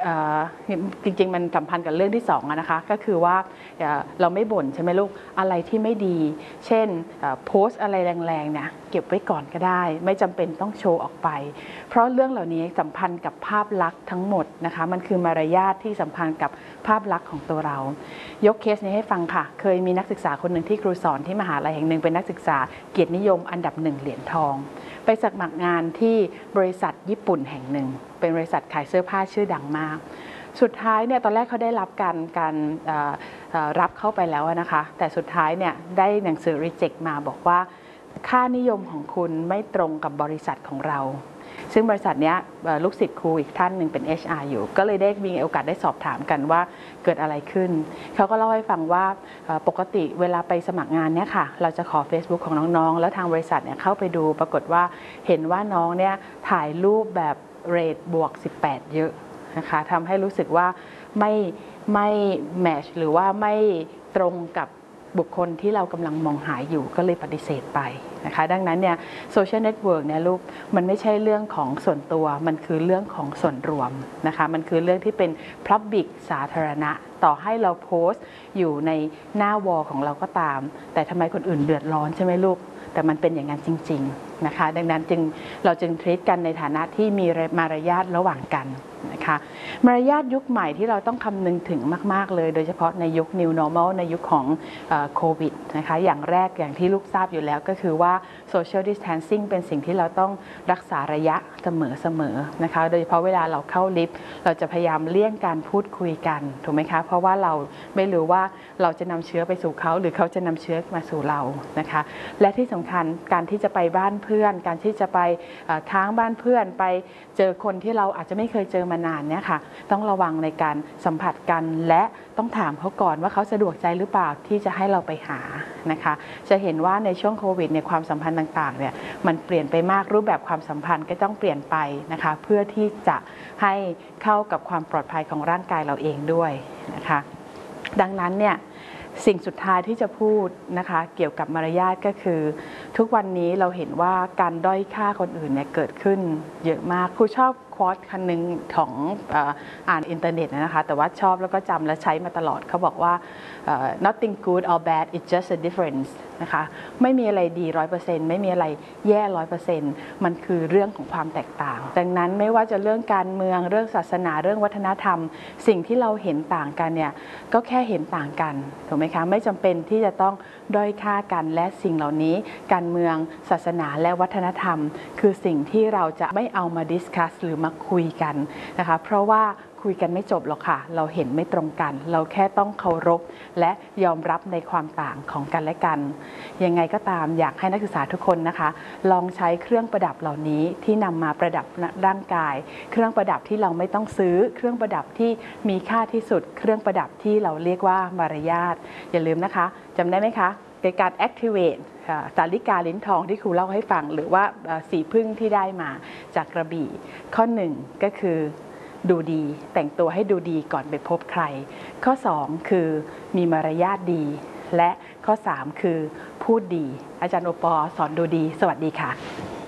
จริงๆมันสัมพันธ์กับเรื่องที่2นะคะก็คือว่าเราไม่บ่นใช่ไหมลูกอะไรที่ไม่ดีเช่นโพสต์อะไรแรงๆเนี่ยเก็บไว้ก่อนก็ได้ไม่จำเป็นต้องโชว์ออกไปเพราะเรื่องเหล่านี้สัมพันธ์กับภาพลักษณ์ทั้งหมดนะคะมันคือมารยาทที่สัมพันธ์กับภาพลักษณ์ของตัวเรายกเคสนี้ให้ฟังค่ะเคยมีนักศึกษาคนหนึ่งที่ครูสอนที่มหาลัยแห่งหนึ่งเป็นนักศึกษาเกียรตินิยมอันดับ1เหรียญทองไปสมัครงานที่บริษัทญี่ปุ่นแห่งหนึ่งเป็นบริษัทขายเสื้อผ้าชื่อดังมากสุดท้ายเนี่ยตอนแรกเขาได้รับการรับเข้าไปแล้วนะคะแต่สุดท้ายเนี่ยได้หนังสือ reject มาบอกว่าค่านิยมของคุณไม่ตรงกับบริษัทของเราซึ่งบริษัทนี้ลูกศิษย์ครูอีกท่านหนึ่งเป็น HR อยู่ก็เลยได้มีโอกาสได้สอบถามกันว่าเกิดอะไรขึ้นเขาก็เล่าให้ฟังว่าปกติเวลาไปสมัครงานเนี่ยค่ะเราจะขอ Facebook ของน้องๆแล้วทางบริษัทเนี่ยเข้าไปดูปรากฏว่าเห็นว่าน้องเนี่ยถ่ายรูปแบบเรทบวก18เยอะนะคะทำให้รู้สึกว่าไม่แมทช์หรือว่าไม่ตรงกับบุคคลที่เรากำลังมองหาอยู่ก็เลยปฏิเสธไปนะคะดังนั้นเนี่ยโซเชียลเน็ตเวิร์กเนี่ยลูกมันไม่ใช่เรื่องของส่วนตัวมันคือเรื่องของส่วนรวมนะคะมันคือเรื่องที่เป็น Public สาธารณะต่อให้เราโพสต์อยู่ในหน้าวอลของเราก็ตามแต่ทำไมคนอื่นเดือดร้อนใช่ไหมลูกแต่มันเป็นอย่างนั้นจริงๆนะคะดังนั้นเราจึงทรีตกันในฐานะที่มีมารยาทระหว่างกันนะคะมารยาทยุคใหม่ที่เราต้องคำนึงถึงมากๆเลยโดยเฉพาะในยุค New Normal ในยุคของโควิดนะคะอย่างแรกอย่างที่ลูกทราบอยู่แล้วก็คือว่า Social Distancing เป็นสิ่งที่เราต้องรักษาระยะเสมอๆนะคะโดยเฉพาะเวลาเราเข้าลิฟต์เราจะพยายามเลี่ยงการพูดคุยกันถูกไหมคะเพราะว่าเราไม่รู้ว่าเราจะนำเชื้อไปสู่เขาหรือเขาจะนำเชื้อมาสู่เรานะคะและที่สำคัญการที่จะไปบ้านเพื่อนการที่จะไปค้างบ้านเพื่อนไปเจอคนที่เราอาจจะไม่เคยเจอมานานเนี่ยค่ะต้องระวังในการสัมผัสกันและต้องถามเขาก่อนว่าเขาสะดวกใจหรือเปล่าที่จะให้เราไปหานะคะจะเห็นว่าในช่วงโควิดในความสัมพันธ์ต่างๆเนี่ยมันเปลี่ยนไปมากรูปแบบความสัมพันธ์ก็ต้องเปลี่ยนไปนะคะเพื่อที่จะให้เข้ากับความปลอดภัยของร่างกายเราเองด้วยนะคะดังนั้นเนี่ยสิ่งสุดท้ายที่จะพูดนะคะเกี่ยวกับมารยาทก็คือทุกวันนี้เราเห็นว่าการด้อยค่าคนอื่นเนี่ยเกิดขึ้นเยอะมากครูชอบควอตคันหนึ่งของอ่านอินเทอร์เน็ตนะคะแต่ว่าชอบแล้วก็จำและใช้มาตลอดเขาบอกว่า nothing good or bad it's just a difference นะคะไม่มีอะไรดี 100% ไม่มีอะไรแย่ 100% มันคือเรื่องของความแตกต่างดังนั้นไม่ว่าจะเรื่องการเมืองเรื่องศาสนาเรื่องวัฒนธรรมสิ่งที่เราเห็นต่างกันเนี่ยก็แค่เห็นต่างกันถูกไหมคะไม่จำเป็นที่จะต้องด้อยค่ากันและสิ่งเหล่านี้การเมืองศาสนาและวัฒนธรรมคือสิ่งที่เราจะไม่เอามาดิสคัสหรือมาคุยกันนะคะเพราะว่าคุยกันไม่จบหรอกค่ะเราเห็นไม่ตรงกันเราแค่ต้องเคารพและยอมรับในความต่างของกันและกันยังไงก็ตามอยากให้นักศึกษาทุกคนนะคะลองใช้เครื่องประดับเหล่านี้ที่นำมาประดับร่างกายเครื่องประดับที่เราไม่ต้องซื้อเครื่องประดับที่มีค่าที่สุดเครื่องประดับที่เราเรียกว่ามารยาทอย่าลืมนะคะจำได้ไหมคะในการ activate สาลิกาลิ้นทองที่ครูเล่าให้ฟังหรือว่าสีพึ่งที่ได้มาจากกระบี่ข้อ1ก็คือดูดีแต่งตัวให้ดูดีก่อนไปพบใครข้อ2คือมีมารยาทดีและข้อ3คือพูดดีอาจารย์โอปอสอนดูดีสวัสดีค่ะ